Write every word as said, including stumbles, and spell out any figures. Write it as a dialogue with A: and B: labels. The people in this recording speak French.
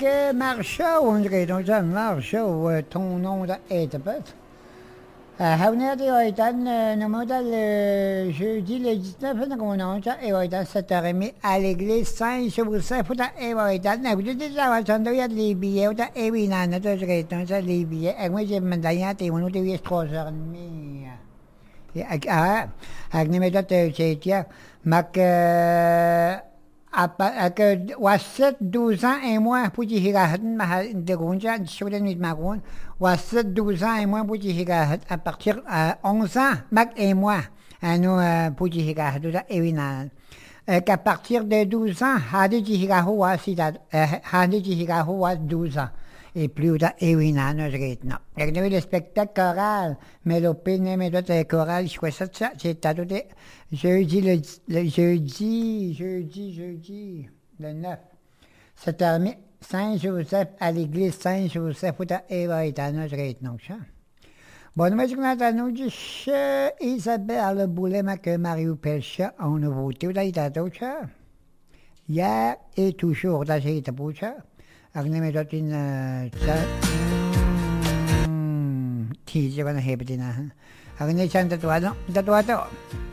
A: que Marcha, on dirait donc ça, Marcha, ou euh, ton nom est peut-être. هوني دي ويتان نمودا le jeudi le dix-neuf donc on a et ويتان sept heures trente à l'église Saint-Joseph et ويتان نبدو déjà وصلنا يا ليبيا وتا et oui non tu sais donc ça Libye et moi j'ai demandé à tes on nous dit trois heures trente ah avec nous méthode c'est tiens mac que وست douze ans et moins pour dire que de gonja sur les nuits maroon وست douze ans et moins pour dire que à partir à onze ans mac et moi à nous pour dire que de ça évidemment qu'à partir de douze ans hadi dire que هو سيدا hadi dire que هو douze ans et plus da évidemment je rete non et nous le spectacle choral mais l'opinion mais d'autres choral je crois ça c'est tout de jeudi le, le jeudi jeudi jeudi le neuf sept heures trente Saint-Joseph à l'église Saint-Joseph ou ta évaïtana je rete non ça bon moi je connais nous dis Isabelle Boulet ma que Mario Pelcha on a voté ou ta tout ça hier et toujours da j'ai été pour ça Agne me dot in cha ti je van hebdina. Agne chan tatwa no tatwa to.